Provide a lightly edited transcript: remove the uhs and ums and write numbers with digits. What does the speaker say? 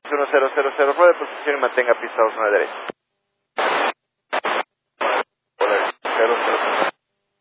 1000, ruede por posición y mantenga pista 2 a la derecha.